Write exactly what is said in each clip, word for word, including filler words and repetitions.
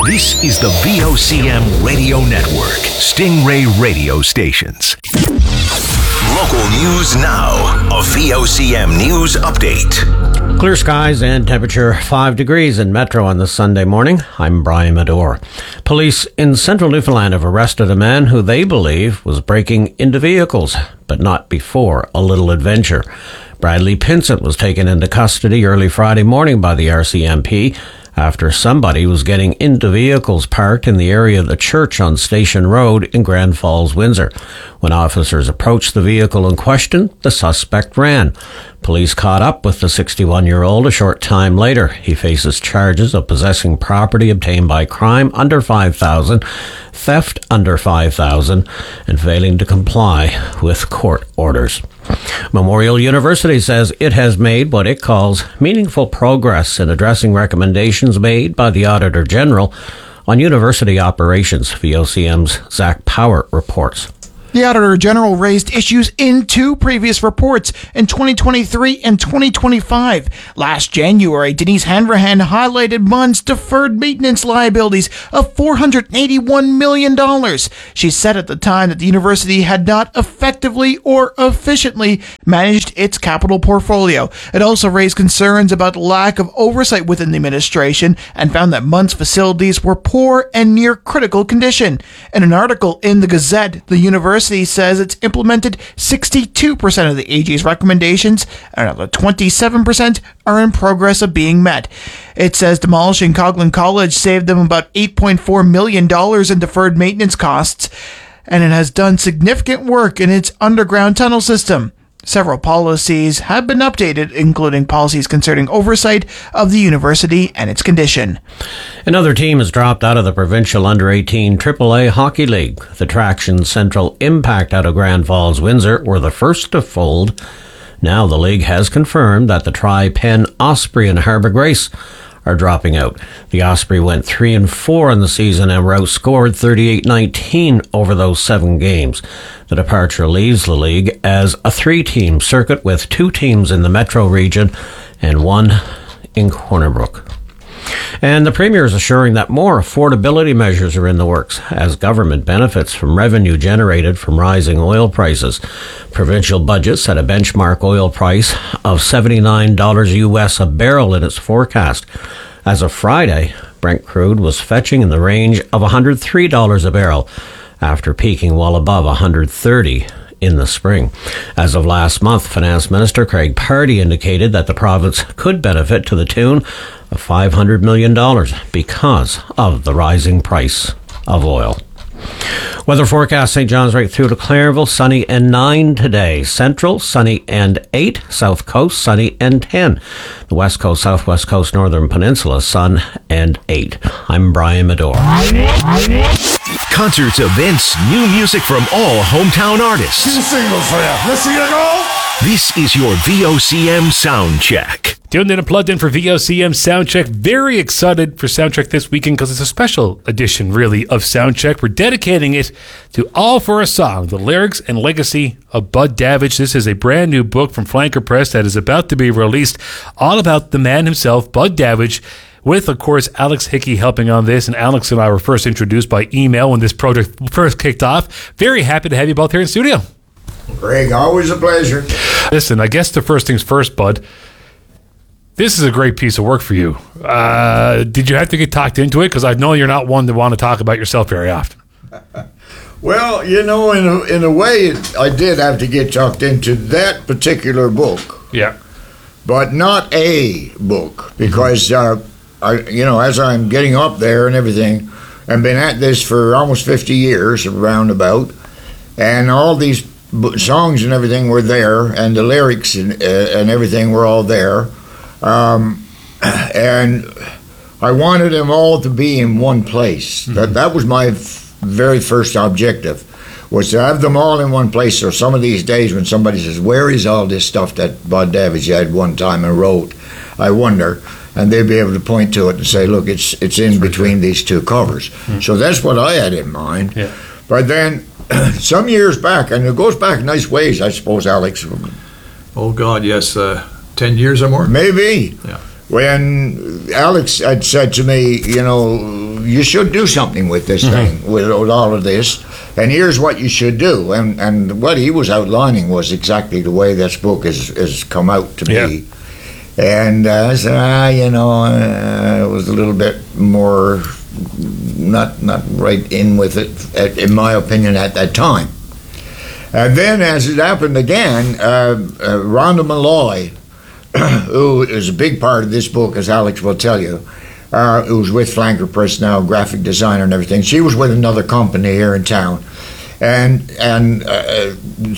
This is the V O C M Radio Network, Stingray Radio Stations. Local news now. A V O C M News Update. Clear skies and temperature five degrees in Metro on this Sunday morning. I'm Brian Medor. Police in central Newfoundland have arrested a man who they believe was breaking into vehicles, but not before a little adventure. Bradley Pinsent was taken into custody early Friday morning by the R C M P after somebody was getting into vehicles parked in the area of the church on Station Road in Grand Falls, Windsor. When officers approached the vehicle in question, the suspect ran. Police caught up with the sixty-one-year-old a short time later. He faces charges of possessing property obtained by crime under five thousand dollars, theft under five thousand dollars, and failing to comply with court orders. Memorial University says it has made what it calls meaningful progress in addressing recommendations made by the Auditor General on university operations. V O C M's Zach Power reports. The Auditor General raised issues in two previous reports in twenty twenty-three and twenty twenty-five. Last January, Denise Hanrahan highlighted M U N's deferred maintenance liabilities of four hundred eighty-one million dollars. She said at the time that the university had not effectively or efficiently managed its capital portfolio. It also raised concerns about lack of oversight within the administration and found that M U N's facilities were poor and near critical condition. In an article in the Gazette, the university says it's implemented sixty-two percent of the A G's recommendations, and another twenty-seven percent are in progress of being met. It says demolishing Coghlan College saved them about eight point four million dollars in deferred maintenance costs, and it has done significant work in its underground tunnel system. Several policies have been updated, including policies concerning oversight of the university and its condition. Another team has dropped out of the provincial under eighteen triple A Hockey League. The Traction Central Impact out of Grand Falls, Windsor were the first to fold. Now the league has confirmed that the Tri-Pen Osprey and Harbour Grace are dropping out. The Osprey went three and four in the season and were outscored thirty-eight nineteen over those seven games. The departure leaves the league as a three-team circuit with two teams in the Metro region and one in Corner Brook. And the Premier is assuring that more affordability measures are in the works as government benefits from revenue generated from rising oil prices. Provincial budget set a benchmark oil price of seventy-nine dollars U S a barrel in its forecast. As of Friday, Brent crude was fetching in the range of one hundred three dollars a barrel after peaking well above one hundred thirty dollars in the spring. As of last month, Finance Minister Craig Pardy indicated that the province could benefit to the tune of five hundred million dollars because of the rising price of oil. Weather forecast, Saint John's right through to Clareville, sunny and nine today. Central, sunny and eight. South Coast, sunny and ten. The West Coast, Southwest Coast, Northern Peninsula, sun and eight. I'm Brian Medor. Concerts, events, new music from all hometown artists. Two singles for you. Let's see it go. This is your V O C M Sound Check. Tuned in and plugged in for V O C M Soundcheck. Very excited for Soundcheck this weekend because it's a special edition, really, of Soundcheck. We're dedicating it to All for a Song, the lyrics and legacy of Bud Davidge. This is a brand new book from Flanker Press that is about to be released, all about the man himself, Bud Davidge, with, of course, Alex Hickey helping on this. And Alex and I were first introduced by email when this project first kicked off. Very happy to have you both here in studio. Greg, always a pleasure. Listen, I guess the first things first, Bud. This is a great piece of work for you. Uh, did you have to get talked into it? Because I know you're not one to want to talk about yourself very often. Well, you know, in a, in a way, it, I did have to get talked into that particular book. Yeah. But not a book, because, uh, I, you know, as I'm getting up there and everything, I've been at this for almost fifty years, roundabout, and all these b- songs and everything were there, and the lyrics and, uh, and everything were all there. Um, and I wanted them all to be in one place. Mm-hmm. That that was my f- very first objective, was to have them all in one place. So some of these days when somebody says, where is all this stuff that Bud Davidge had one time and wrote, I wonder, and they'd be able to point to it and say, look, it's it's in that's between right. these two covers. Mm-hmm. So that's what I had in mind. Yeah. But then some years back, and it goes back nice ways, I suppose, Alex. Oh, God, yes. Uh, ten years or more? Maybe. Yeah. when Alex had said to me, you know, you should do something with this mm-hmm. thing, with, with all of this, and here's what you should do. And and what he was outlining was exactly the way this book has, has come out to yeah. be. And uh, I said, ah, you know, uh, it was a little bit more not not right in with it, in my opinion, at that time. And then, as it happened again, uh, uh, Rhonda Malloy, who is a big part of this book, as Alex will tell you, uh, who's with Flanker Press now, graphic designer and everything. She was with another company here in town, and and uh,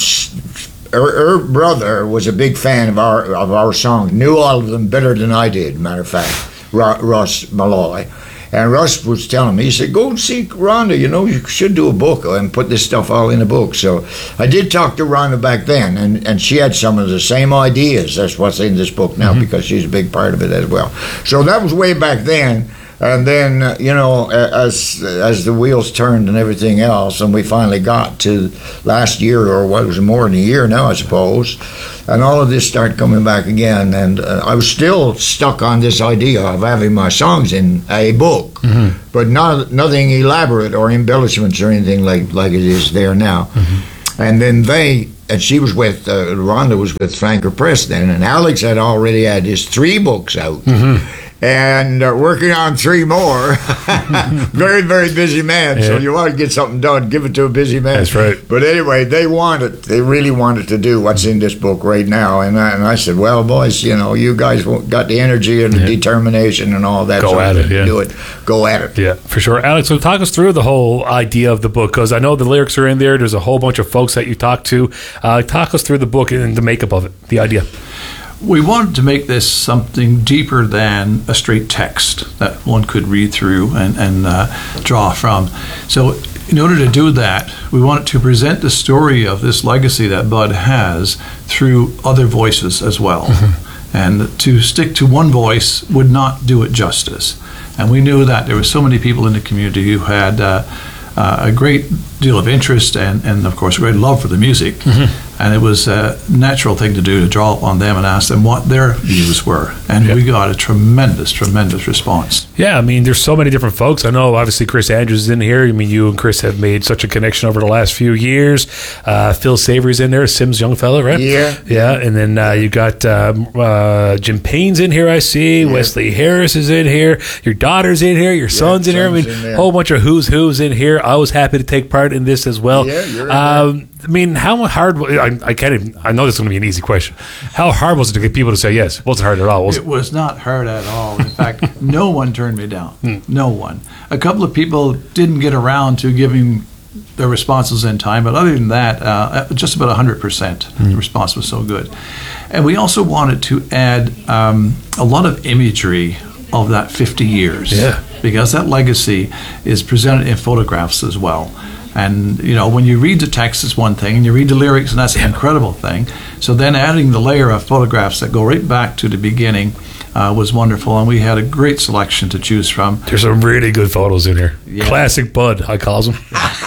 her, her brother was a big fan of our of our songs, knew all of them better than I did. Matter of fact, Russ Malloy. And Russ was telling me, he said, go and see Rhonda, you know, you should do a book and put this stuff all in a book. So I did talk to Rhonda back then, and, and she had some of the same ideas. That's what's in this book now, mm-hmm. because she's a big part of it as well. So that was way back then. And then, uh, you know, as as the wheels turned and everything else, and we finally got to last year, or what was more than a year now, I suppose, and all of this started coming back again. And uh, I was still stuck on this idea of having my songs in a book, mm-hmm. but not nothing elaborate or embellishments or anything like, like it is there now. Mm-hmm. And then they, and she was with, uh, Rhonda was with Flanker Press then, and Alex had already had his three books out. Mm-hmm. And uh, working on three more. Very, very busy man. Yeah. So you want to get something done, give it to a busy man. That's right. But anyway, they wanted, they really wanted to do what's in this book right now. And I, and I said, well, boys, you know, you guys got the energy and the yeah. determination and all that. Go so at it, yeah. Do it. Go at it. Yeah, for sure. Alex, so talk us through the whole idea of the book, because I know the lyrics are in there. There's a whole bunch of folks that you talk to. Uh, talk us through the book and the makeup of it, the idea. We wanted to make this something deeper than a straight text that one could read through and, and uh, draw from. So in order to do that, we wanted to present the story of this legacy that Bud has through other voices as well. Mm-hmm. And to stick to one voice would not do it justice. And we knew that there were so many people in the community who had uh, uh, a great deal of interest and, and, of course, a great love for the music. Mm-hmm. And it was a natural thing to do, to draw upon them and ask them what their views were. And yep. we got a tremendous, tremendous response. Yeah, I mean, there's so many different folks. I know, obviously, Chris Andrews is in here. I mean, you and Chris have made such a connection over the last few years. Uh, Phil Savory's in there, Sims Youngfellow, right? Yeah. Yeah, and then uh, you got um, uh, Jim Payne's in here, I see. Yeah. Wesley Harris is in here. Your daughter's in here. Your son's yeah, in here. I mean, a whole bunch of who's who's in here. I was happy to take part in this as well. Yeah, you're in um, there. I mean, how hard? I, I can't even. I know this is going to be an easy question. How hard was it to get people to say yes? It wasn't hard at all, was it? It was not hard at all. In fact, no one turned me down. Mm. No one. A couple of people didn't get around to giving their responses in time, but other than that, uh, just about one hundred percent. Mm. The response was so good. And we also wanted to add um, a lot of imagery of that fifty years. Yeah. Because that legacy is presented in photographs as well. And, you know, when you read the text, it's one thing, and you read the lyrics, and that's an incredible thing. So then adding the layer of photographs that go right back to the beginning uh, was wonderful, and we had a great selection to choose from. There's some really good photos in here. Yeah. Classic Bud, I calls them.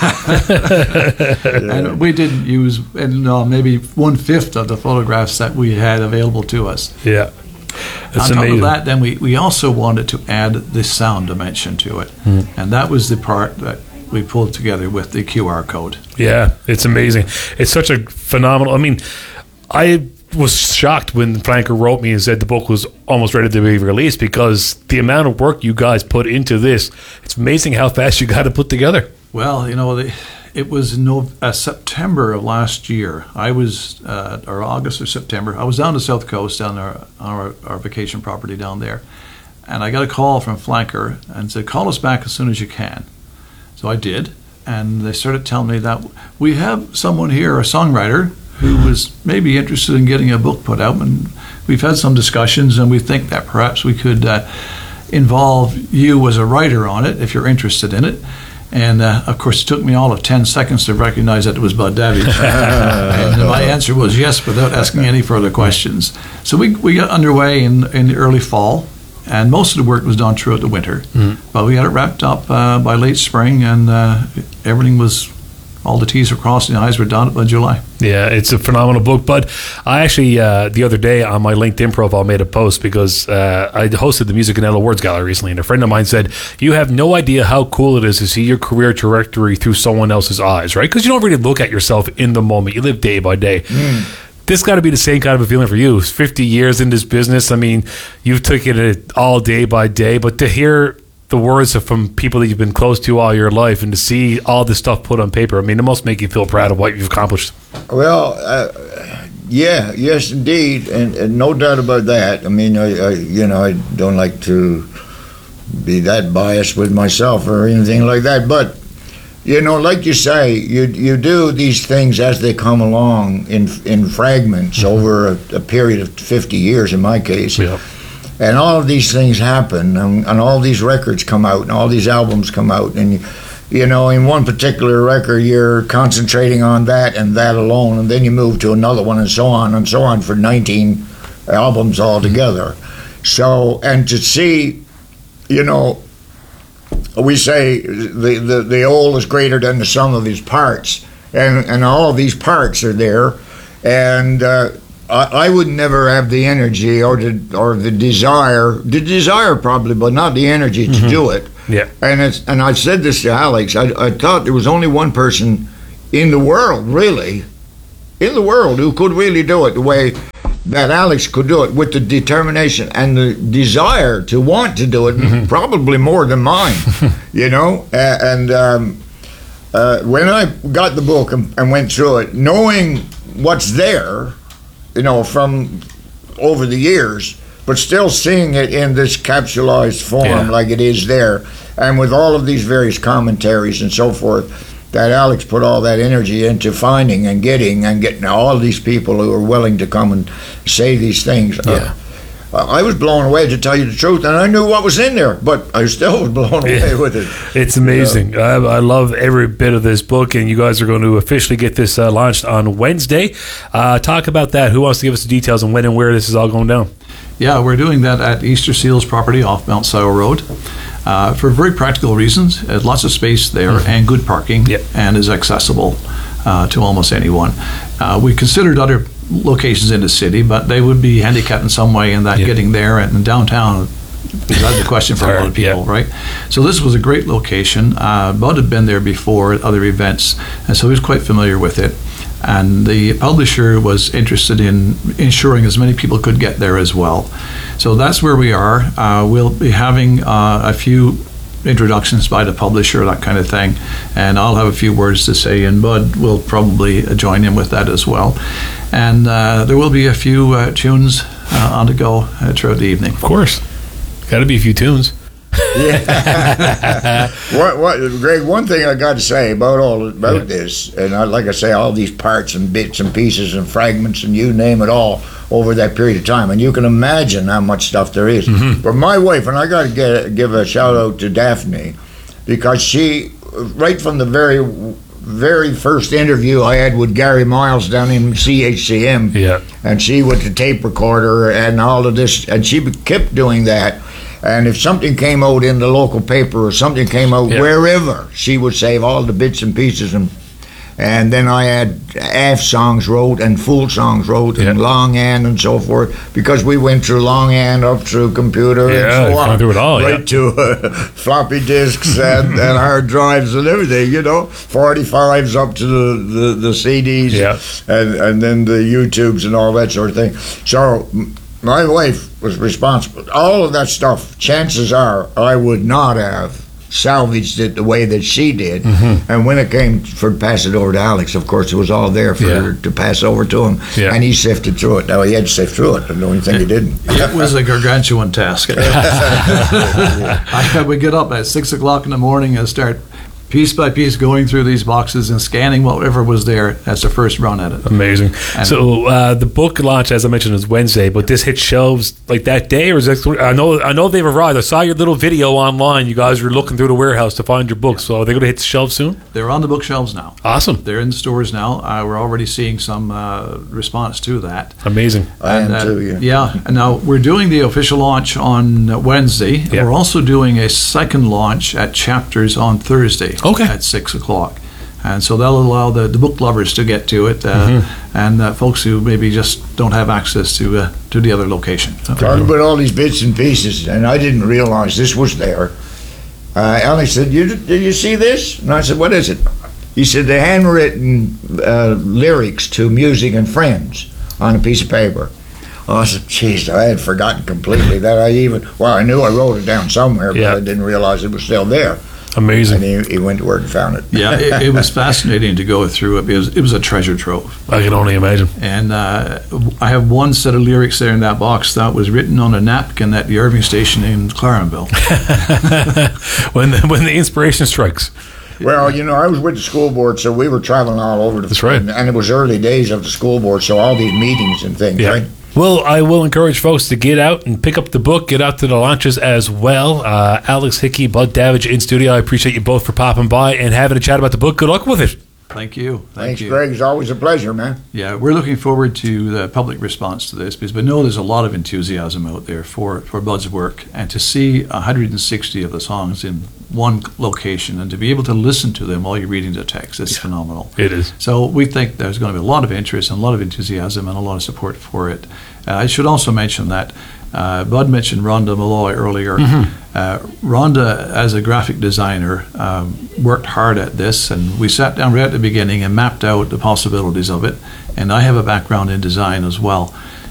And we didn't use and, uh, maybe one-fifth of the photographs that we had available to us. Yeah. That's On top amazing. of that, then we, we also wanted to add the sound dimension to it. Mm. And that was the part that we pulled together with the Q R code. Yeah, it's amazing. It's such a phenomenal. I mean, I was shocked when Flanker wrote me and said the book was almost ready to be released, because the amount of work you guys put into this, it's amazing how fast you got it put together. Well, you know, the, it was no, uh, September of last year. I was, uh, or August or September, I was down the South Coast, down our, our, our vacation property down there. And I got a call from Flanker and said, call us back as soon as you can. So I did, and they started telling me that we have someone here, a songwriter, who was maybe interested in getting a book put out, and we've had some discussions, and we think that perhaps we could uh, involve you as a writer on it, if you're interested in it. And, uh, of course, it took me all of ten seconds to recognize that it was Bud Davies. And my answer was yes, without asking any further questions. So we we got underway in, in the early fall. And most of the work was done throughout the winter. Mm-hmm. But we had it wrapped up uh, by late spring, and uh, everything was all the T's were crossed and the I's were dotted by July. Yeah, it's a phenomenal book. But I actually, uh, the other day on my LinkedIn profile, made a post because uh, I hosted the Music and L Awards Gala recently, and a friend of mine said, you have no idea how cool it is to see your career trajectory through someone else's eyes, right? Because you don't really look at yourself in the moment. You live day by day. Mm. This got to be the same kind of a feeling for you. fifty years in this business. I mean, you've taken it all day by day, but to hear the words from people that you've been close to all your life and to see all this stuff put on paper, I mean, it must make you feel proud of what you've accomplished. Well, uh, yeah, yes, indeed, and, and no doubt about that. I mean, I, I, you know, I don't like to be that biased with myself or anything like that, but you know, like you say, you you do these things as they come along in in fragments mm-hmm. over a, a period of fifty years, in my case. Yeah. And all of these things happen, and, and all these records come out, and all these albums come out, and you, you know, in one particular record, you're concentrating on that and that alone, and then you move to another one, and so on and so on for nineteen albums altogether. Mm-hmm. So, and to see, you know, we say the, the, the whole is greater than the sum of his parts, and, and all these parts are there, and uh, I, I would never have the energy or the or the desire, the desire probably, but not the energy to mm-hmm. do it. Yeah. And it's, and I said this to Alex, I, I thought there was only one person in the world, really, in the world who could really do it the way that Alex could do it, with the determination and the desire to want to do it, mm-hmm. probably more than mine, you know. Uh, and um, uh, when I got the book and, and went through it, knowing what's there, you know, from over the years, but still seeing it in this capsulized form yeah. like it is there, and with all of these various commentaries and so forth, that Alex put all that energy into finding and getting and getting all these people who are willing to come and say these things. Yeah. Uh, I was blown away, to tell you the truth, and I knew what was in there, but I still was blown away yeah. with it. It's amazing. Yeah. I, I love every bit of this book, and you guys are going to officially get this uh, launched on Wednesday. Uh, talk about that. Who wants to give us the details on when and where this is all going down? Yeah, we're doing that at Easter Seals property off Mount Sile Road. Uh, for very practical reasons. There's lots of space there mm-hmm. and good parking, yep. and is accessible uh, to almost anyone. Uh, we considered other locations in the city, but they would be handicapped in some way in that yep. getting there, and, and downtown is out of the question for a lot of people, yeah. right? So this was a great location. Uh, Bud had been there before at other events, and so he was quite familiar with it. And the publisher was interested in ensuring as many people could get there as well. So that's where we are. Uh, we'll be having uh, a few introductions by the publisher, that kind of thing, and I'll have a few words to say, and Bud will probably join in with that as well. And uh, there will be a few uh, tunes uh, on the go uh, throughout the evening. Of course. Got to be a few tunes. Yeah. what, what, Greg, one thing I got to say about all about yeah. this, and I, like I say, all these parts and bits and pieces and fragments and you name it all over that period of time, and you can imagine how much stuff there is. Mm-hmm. But my wife, and I got to get give a shout out to Daphne, because she, right from the very very first interview I had with Gary Miles down in C H C M, yeah, and she with the tape recorder and all of this, and she kept doing that. And if something came out in the local paper or something came out yeah. wherever, she would save all the bits and pieces. And and then I had half songs wrote and full songs wrote yeah. and longhand and so forth, because we went through longhand up through computer yeah, and so on. Through it all, right yeah. to uh, floppy disks and, and hard drives and everything, you know, forty-fives up to the, the, the C Ds yeah. and, and then the YouTubes and all that sort of thing. So my wife was responsible. All of that stuff, chances are, I would not have salvaged it the way that she did. Mm-hmm. And when it came for pass it over to Alex, of course, it was all there for yeah. her to pass over to him. Yeah. And he sifted through it. Now, he had to sift through it, but the only thing he didn't. It was a gargantuan task. I would get up at six o'clock in the morning and start piece by piece going through these boxes and scanning whatever was there. That's the first run at it. Amazing. And so uh, the book launch, as I mentioned, is Wednesday, but this hits shelves like that day, or is that, I know I know they've arrived. I saw your little video online. You guys were looking through the warehouse to find your books. So are they going to hit the shelves soon? They're on the bookshelves now. Awesome. They're in the stores now. Uh, we're already seeing some uh, response to that. Amazing. I and, am uh, too, yeah. Yeah. And now we're doing the official launch on Wednesday. Yeah. We're also doing a second launch at Chapters on Thursday. Okay. At six o'clock. And so that'll allow the, the book lovers to get to it, uh, mm-hmm. and uh, folks who maybe just don't have access to uh, to the other location. So. Talking about all these bits and pieces, and I didn't realize this was there. Uh, Alex said, you, did you see this? And I said, what is it? He said, the handwritten uh, lyrics to Music and Friends on a piece of paper. Oh, I said, geez, I had forgotten completely that I even, well, I knew I wrote it down somewhere, but yeah. I didn't realize it was still there. Amazing. And he, he went to work and found it. Yeah, it, it was fascinating to go through it because it was a treasure trove. I can only imagine. And uh, I have one set of lyrics there in that box that was written on a napkin at the Irving station in Clarenville. when, the, when the inspiration strikes. Well, you know, I was with the school board, so we were traveling all over the That's right. And, and it was early days of the school board, so all these meetings and things, Yeah. right? Well, I will encourage folks to get out and pick up the book, get out to the launches as well. Uh, Alex Hickey, Bud Davidge in studio. I appreciate you both for popping by and having a chat about the book. Good luck with it. Thank you. Thank Thanks, you. Greg. It's always a pleasure, man. Yeah, we're looking forward to the public response to this because we know there's a lot of enthusiasm out there for, for Bud's work, and to see one hundred sixty of the songs in one location and to be able to listen to them while you're reading the text, it's yeah. phenomenal. It is. So we think there's going to be a lot of interest and a lot of enthusiasm and a lot of support for it. Uh, I should also mention that uh, Bud mentioned Rhonda Malloy earlier. Mm-hmm. Uh, Rhonda, as a graphic designer, um, worked hard at this, and we sat down right at the beginning and mapped out the possibilities of it. And I have a background in design as well.